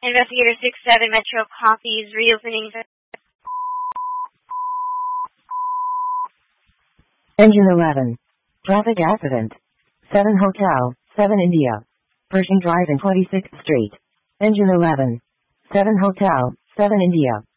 Investigator 6-7 Metro copies reopening. Engine 11. Traffic accident. 7 Hotel, 7 India. Pershing Drive in 26th Street. Engine 11. 7 Hotel, 7 India.